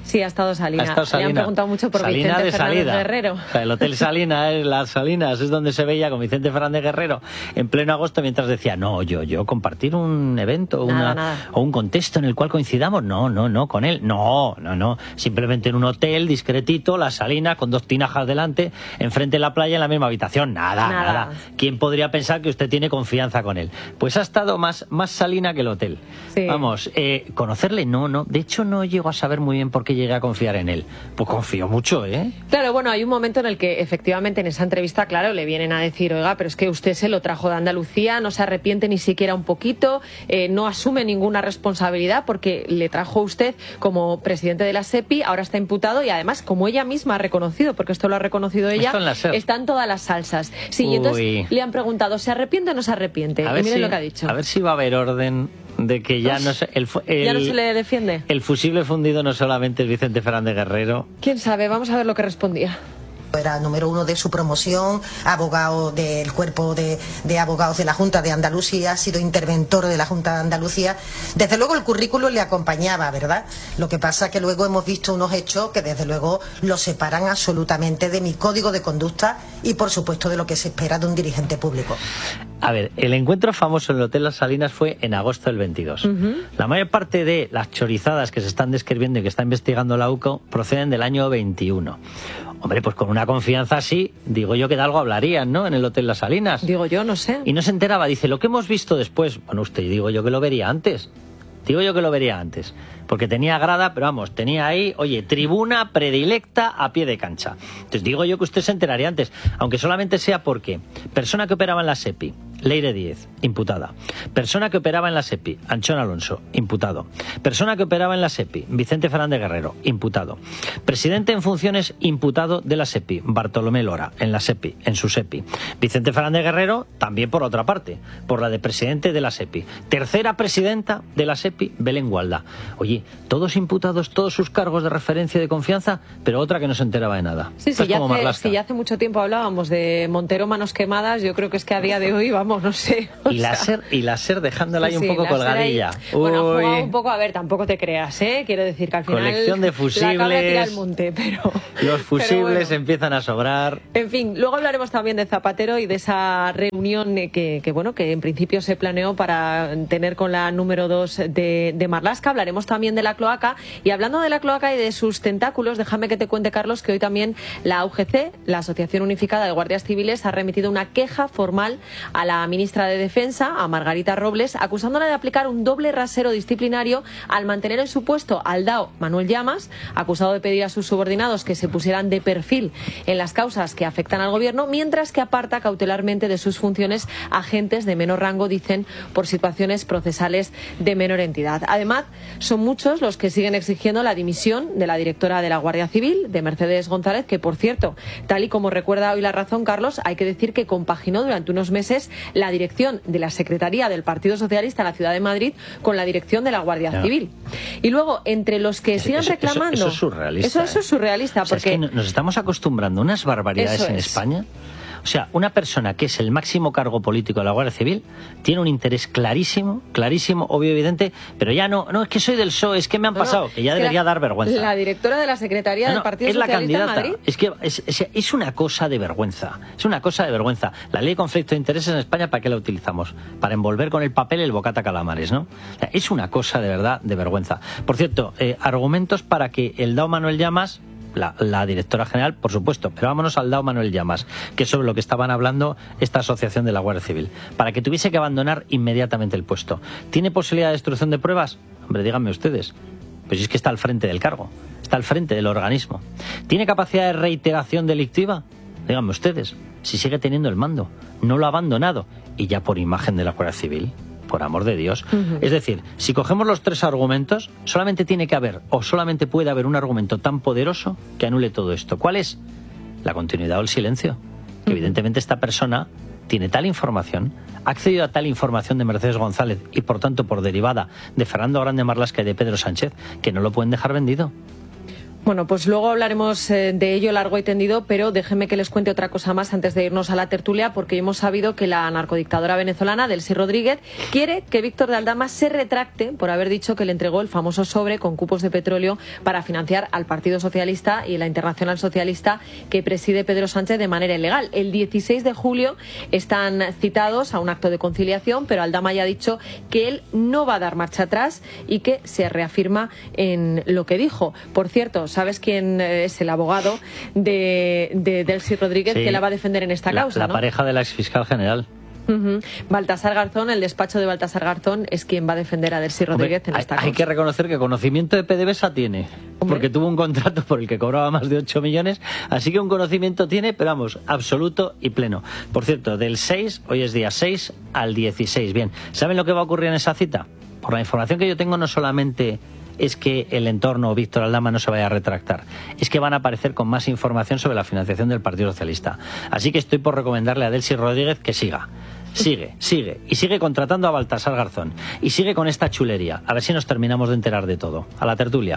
Sí, ha estado Salina. Le han preguntado mucho por Salina Vicente de Fernández salida. Guerrero. O sea, el Hotel Salina, las Salinas, es donde se veía con Vicente Fernández Guerrero en pleno agosto mientras decía, no, yo compartir un evento Nada. o un contexto en el cual coincidamos, no, con él, no, simplemente en un hotel discretito, las Salinas, con 2 tinajas delante, enfrente de la playa, en la misma habitación, nada. ¿Quién podría pensar que usted tiene confianza con él? Pues ha estado más Salina que el hotel. Sí. Vamos, conocerle, no, de hecho no llego a saber muy bien por qué llegué a confiar en él. Pues confío mucho, ¿eh? Claro, bueno, hay un momento en el que efectivamente en esa entrevista, claro, le vienen a decir, oiga, pero es que usted se lo trajo de Andalucía, no se arrepiente ni siquiera un poquito, no asume ninguna responsabilidad porque le trajo usted como presidente de la SEPI, ahora está imputado y además, como ella misma ha reconocido, porque esto lo ha reconocido ella, están todas las salsas. Sí, y entonces le han preguntado, ¿se arrepiente o no se arrepiente? Y miren lo que ha dicho. A ver si va a haber orden de que ya no se... ¿Ya no se le defiende? El fusible fundido no solamente es Vicente Fernández Guerrero. ¿Quién sabe? Vamos a ver lo que respondía. Era número 1 de su promoción, abogado del cuerpo de abogados de la Junta de Andalucía, ha sido interventor de la Junta de Andalucía. Desde luego el currículum le acompañaba, ¿verdad? Lo que pasa que luego hemos visto unos hechos que desde luego lo separan absolutamente de mi código de conducta y por supuesto de lo que se espera de un dirigente público. A ver, el encuentro famoso en el Hotel Las Salinas fue en agosto del 22. La mayor parte de las chorizadas que se están describiendo y que está investigando la UCO proceden del año 21. Hombre, pues con una confianza así, digo yo que de algo hablarían, ¿no? En el Hotel Las Salinas. Digo yo, no sé. Y no se enteraba, dice, lo que hemos visto después, bueno, usted, digo yo que lo vería antes. Porque tenía grada, pero vamos, tenía ahí, oye, tribuna predilecta a pie de cancha. Entonces digo yo que usted se enteraría antes, aunque solamente sea porque persona que operaba en la SEPI, Leire Díez, imputada. Persona que operaba en la SEPI, Anchón Alonso, imputado. Persona que operaba en la SEPI, Vicente Fernández Guerrero, imputado. Presidente en funciones, imputado de la SEPI, Bartolomé Lora, en la SEPI, en su SEPI. Vicente Fernández Guerrero, también por otra parte, por la de presidente de la SEPI. Tercera presidenta de la SEPI, Belén Gualda. Oye, todos imputados, todos sus cargos de referencia y de confianza, pero otra que no se enteraba de nada. Sí, ya hace mucho tiempo hablábamos de Montero manos quemadas, yo creo que es que a día de hoy, vamos, no sé. Y la SER dejándola ahí un poco colgadilla. Bueno, ha jugado un poco, a ver, tampoco te creas, ¿eh? Quiero decir que al final colección de fusibles, la cabra tira al monte, pero... Los fusibles bueno, empiezan a sobrar. En fin, luego hablaremos también de Zapatero y de esa reunión que en principio se planeó para tener con la número 2 de Marlaska. Hablaremos también de la cloaca. Y hablando de la cloaca y de sus tentáculos, déjame que te cuente, Carlos, que hoy también la UGC, la Asociación Unificada de Guardias Civiles, ha remitido una queja formal a la ministra de Defensa, a Margarita Robles, acusándola de aplicar un doble rasero disciplinario al mantener en su puesto al dao Manuel Llamas, acusado de pedir a sus subordinados que se pusieran de perfil en las causas que afectan al gobierno, mientras que aparta cautelarmente de sus funciones agentes de menor rango, dicen, por situaciones procesales de menor entidad. Además, son muchos los que siguen exigiendo la dimisión de la directora de la Guardia Civil, de Mercedes González, que, por cierto, tal y como recuerda hoy La Razón, Carlos, hay que decir que compaginó durante unos meses la dirección de la Secretaría del Partido Socialista en la Ciudad de Madrid con la dirección de la Guardia Civil. Y luego, entre los que sigan reclamando... Eso es surrealista. Eso es surrealista, o sea, porque... Es que nos estamos acostumbrando a unas barbaridades en España. O sea, una persona que es el máximo cargo político de la Guardia Civil tiene un interés clarísimo, obvio, evidente, pero ya no, es que soy del PSOE, es que me han pasado, que ya debería dar vergüenza. La directora de la Secretaría del Partido Socialista en Madrid. Es que es una cosa de vergüenza, La ley de conflicto de intereses en España, ¿para qué la utilizamos? Para envolver con el papel el bocata calamares, ¿no? O sea, es una cosa de verdad de vergüenza. Por cierto, argumentos para que el dao Manuel Llamas, la directora general, por supuesto, pero vámonos al dao Manuel Llamas, que es sobre lo que estaban hablando esta asociación de la Guardia Civil, para que tuviese que abandonar inmediatamente el puesto. ¿Tiene posibilidad de destrucción de pruebas? Hombre, díganme ustedes. Pues es que está al frente del cargo, está al frente del organismo. ¿Tiene capacidad de reiteración delictiva? Díganme ustedes. Si sigue teniendo el mando, no lo ha abandonado, y ya por imagen de la Guardia Civil, por amor de Dios. Es decir, si cogemos los tres argumentos, solamente tiene que haber, o solamente puede haber un argumento tan poderoso que anule todo esto. ¿Cuál es? La continuidad o el silencio. Que evidentemente esta persona tiene tal información, ha accedido a tal información de Mercedes González y por tanto por derivada de Fernando Grande Marlaska y de Pedro Sánchez, que no lo pueden dejar vendido. Bueno, pues luego hablaremos de ello largo y tendido, pero déjenme que les cuente otra cosa más antes de irnos a la tertulia, porque hemos sabido que la narcodictadora venezolana, Delcy Rodríguez, quiere que Víctor de Aldama se retracte por haber dicho que le entregó el famoso sobre con cupos de petróleo para financiar al Partido Socialista y la Internacional Socialista que preside Pedro Sánchez de manera ilegal. El 16 de julio están citados a un acto de conciliación, pero Aldama ya ha dicho que él no va a dar marcha atrás y que se reafirma en lo que dijo. Por cierto, ¿sabes quién es el abogado de Delcy Rodríguez que la va a defender en esta causa? La ¿no? pareja de la exfiscal general. Baltasar Garzón, el despacho de Baltasar Garzón es quien va a defender a Delcy Rodríguez en esta causa. Hay que reconocer que conocimiento de PDVSA tiene, porque tuvo un contrato por el que cobraba más de 8 millones, así que un conocimiento tiene, pero vamos, absoluto y pleno. Por cierto, del 6, hoy es día 6, al 16. Bien, ¿saben lo que va a ocurrir en esa cita? Por la información que yo tengo, no solamente es que el entorno Víctor Aldama no se vaya a retractar, es que van a aparecer con más información sobre la financiación del Partido Socialista. Así que estoy por recomendarle a Delcy Rodríguez que siga. Sigue y sigue contratando a Baltasar Garzón y sigue con esta chulería. A ver si nos terminamos de enterar de todo. A la tertulia.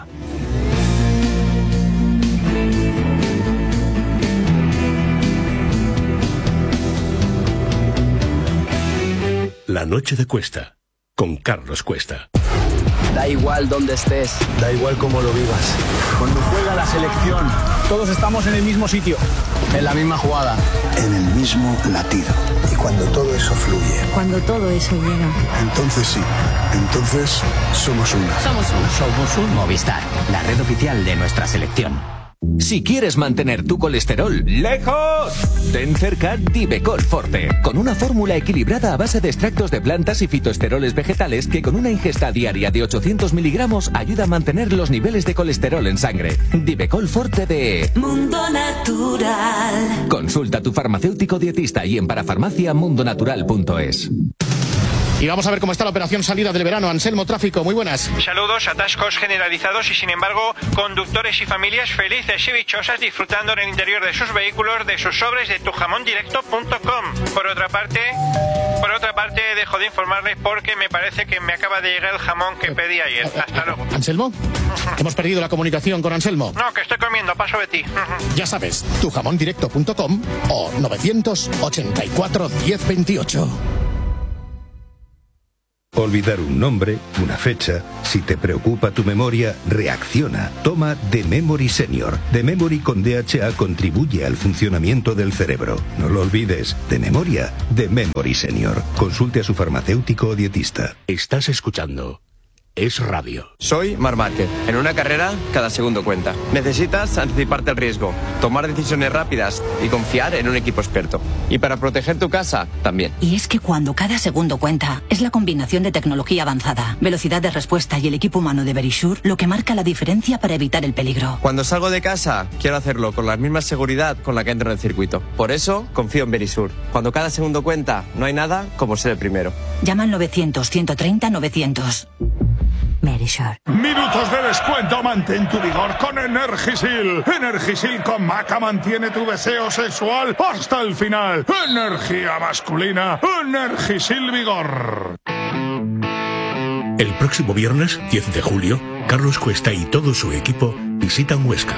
La noche de Cuesta, con Carlos Cuesta. Da igual dónde estés, da igual cómo lo vivas. Cuando juega la selección, todos estamos en el mismo sitio, en la misma jugada, en el mismo latido. Y cuando todo eso fluye, cuando todo eso llega, entonces sí, entonces somos uno. Somos un Movistar, la red oficial de nuestra selección. Si quieres mantener tu colesterol lejos, ten cerca Divecol Forte, con una fórmula equilibrada a base de extractos de plantas y fitoesteroles vegetales que con una ingesta diaria de 800 miligramos ayuda a mantener los niveles de colesterol en sangre. Divecol Forte de Mundo Natural. Consulta a tu farmacéutico dietista y en parafarmaciamundonatural.es. Y vamos a ver cómo está la operación salida del verano. Anselmo, tráfico, muy buenas. Saludos, atascos generalizados y sin embargo conductores y familias felices y dichosas disfrutando en el interior de sus vehículos de sus sobres de tujamondirecto.com. Por otra parte, dejo de informarles porque me parece que me acaba de llegar el jamón que pedí ayer. Hasta luego. ¿Anselmo? Hemos perdido la comunicación con Anselmo. No, que estoy comiendo, paso de ti. Ya sabes, tujamondirecto.com o 984 1028. Olvidar un nombre, una fecha. Si te preocupa tu memoria, reacciona. Toma The Memory Senior. The Memory con DHA contribuye al funcionamiento del cerebro. No lo olvides. De memoria, The Memory Senior. Consulte a su farmacéutico o dietista. Estás escuchando Es Radio. Soy Marc Márquez. En una carrera, cada segundo cuenta. Necesitas anticiparte al riesgo, tomar decisiones rápidas y confiar en un equipo experto. Y para proteger tu casa, también. Y es que cuando cada segundo cuenta, es la combinación de tecnología avanzada, velocidad de respuesta y el equipo humano de Verisure lo que marca la diferencia para evitar el peligro. Cuando salgo de casa, quiero hacerlo con la misma seguridad con la que entro en el circuito. Por eso, confío en Verisure. Cuando cada segundo cuenta, no hay nada como ser el primero. Llama al 900-130-900. Verisure. Minutos de descuento, mantén tu vigor con Energisil. Energisil con Maca mantiene tu deseo sexual hasta el final. Energía masculina, Energisil Vigor. El próximo viernes, 10 de julio, Carlos Cuesta y todo su equipo visitan Huesca.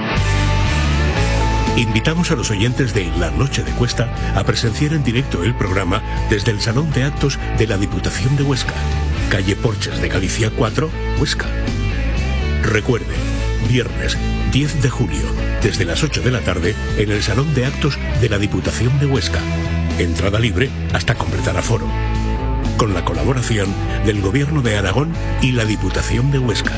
Invitamos a los oyentes de La Noche de Cuesta a presenciar en directo el programa desde el Salón de Actos de la Diputación de Huesca, calle Porches de Galicia 4, Huesca. Recuerde, viernes 10 de julio, desde las 8 de la tarde, en el Salón de Actos de la Diputación de Huesca. Entrada libre hasta completar aforo. Con la colaboración del Gobierno de Aragón y la Diputación de Huesca.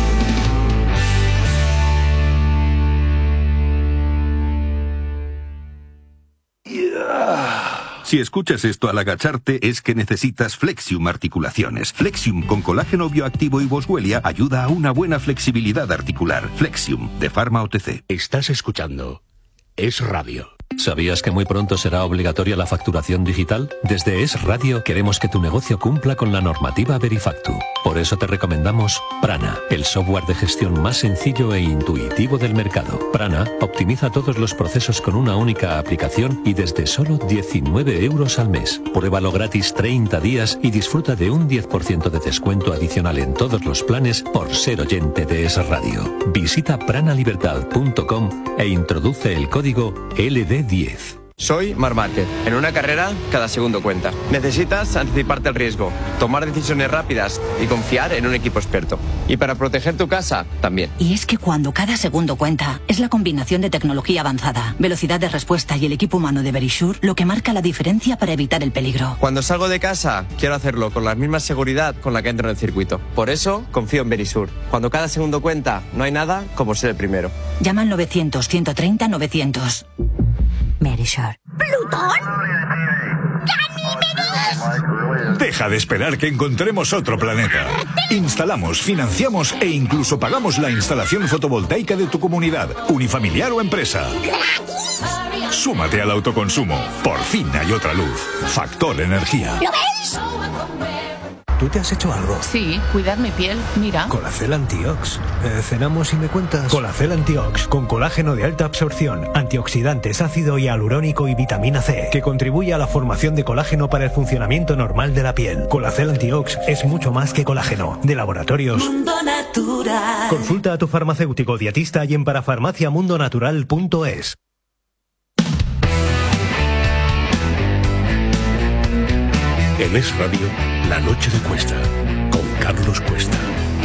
Si escuchas esto al agacharte es que necesitas Flexium Articulaciones. Flexium con colágeno bioactivo y boswellia ayuda a una buena flexibilidad articular. Flexium, de Pharma OTC. Estás escuchando Es Radio. ¿Sabías que muy pronto será obligatoria la facturación digital? Desde Es Radio queremos que tu negocio cumpla con la normativa Verifactu. Por eso te recomendamos Prana, el software de gestión más sencillo e intuitivo del mercado. Prana optimiza todos los procesos con una única aplicación y desde solo 19 euros al mes. Pruébalo gratis 30 días y disfruta de un 10% de descuento adicional en todos los planes por ser oyente de Es Radio. Visita pranalibertad.com e introduce el código LD10. Soy Marc Márquez. En una carrera, cada segundo cuenta. Necesitas anticiparte al riesgo, tomar decisiones rápidas y confiar en un equipo experto. Y para proteger tu casa, también. Y es que cuando cada segundo cuenta, es la combinación de tecnología avanzada, velocidad de respuesta y el equipo humano de Verisure lo que marca la diferencia para evitar el peligro. Cuando salgo de casa, quiero hacerlo con la misma seguridad con la que entro en el circuito. Por eso, confío en Verisure. Cuando cada segundo cuenta, no hay nada como ser el primero. Llama al 900-130-900. Verisure. ¿Plutón? ¡Ganímedes! Deja de esperar que encontremos otro planeta. Instalamos, financiamos e incluso pagamos la instalación fotovoltaica de tu comunidad, unifamiliar o empresa. Súmate al autoconsumo. Por fin hay otra luz. Factor Energía. ¿Lo ves? ¿Tú te has hecho algo? Sí, cuidar mi piel, mira. Colacel Antiox. Cenamos y me cuentas. Colacel Antiox, con colágeno de alta absorción, antioxidantes, ácido hialurónico y vitamina C, que contribuye a la formación de colágeno para el funcionamiento normal de la piel. Colacel Antiox es mucho más que colágeno. De Laboratorios Mundo Natural. Consulta a tu farmacéutico dietista y en parafarmaciamundonatural.es. En Es Radio, La Noche de Cuesta, con Carlos Cuesta.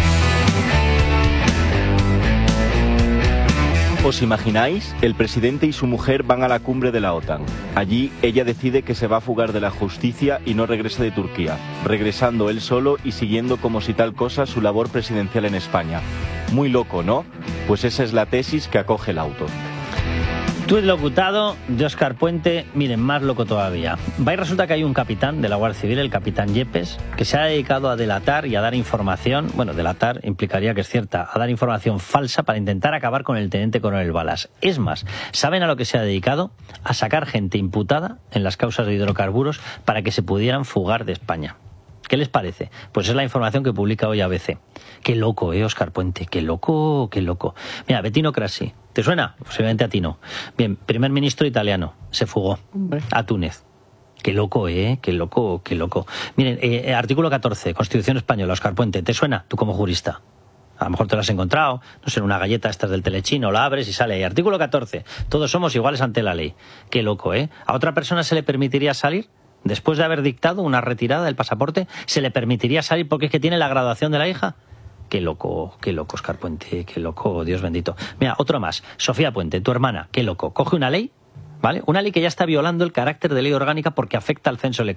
¿Os imagináis? El presidente y su mujer van a la cumbre de la OTAN. Allí ella decide que se va a fugar de la justicia y no regresa de Turquía, regresando él solo y siguiendo como si tal cosa su labor presidencial en España. Muy loco, ¿no? Pues esa es la tesis que acoge el auto. Tuit locutado de Óscar Puente, miren, más loco todavía. Va y resulta que hay un capitán de la Guardia Civil, el capitán Yepes, que se ha dedicado a delatar y a dar información, bueno, delatar implicaría que es cierta, a dar información falsa para intentar acabar con el teniente coronel Balas. Es más, ¿saben a lo que se ha dedicado? A sacar gente imputada en las causas de hidrocarburos para que se pudieran fugar de España. ¿Qué les parece? Pues es la información que publica hoy ABC. Qué loco, Óscar Puente, qué loco, qué loco. Mira, Bettino Craxi, ¿te suena? Posiblemente a ti no. Bien, primer ministro italiano, se fugó a Túnez. Qué loco, qué loco, qué loco. Miren, artículo 14, Constitución Española, Óscar Puente, ¿te suena? Tú como jurista. A lo mejor te lo has encontrado, no sé, en una galleta estas del telechino, la abres y sale ahí. Artículo 14, todos somos iguales ante la ley. Qué loco, ¿A otra persona se le permitiría salir? Después de haber dictado una retirada del pasaporte, ¿se le permitiría salir porque es que tiene la graduación de la hija? Qué loco, Óscar Puente, qué loco, Dios bendito. Mira, otro más. Sofía Puente, tu hermana, qué loco. Coge una ley, ¿vale? Una ley que ya está violando el carácter de ley orgánica porque afecta al censo electoral.